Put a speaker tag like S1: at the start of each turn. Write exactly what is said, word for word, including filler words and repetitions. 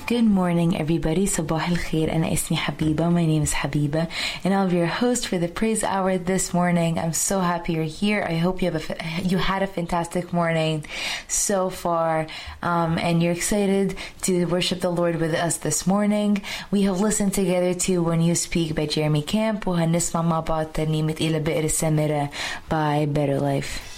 S1: Good morning, everybody. Sabah al-khair. Ana ismi Habiba. My name is Habiba, and I'll be your host for the Praise Hour this morning. I'm so happy you're here. I hope you have a you had a fantastic morning so far, um, and you're excited to worship the Lord with us this morning. We have listened together to When You Speak by Jeremy Camp, وهنسمع مع بعض ترنيمة إلى بئر السامرة by Better Life.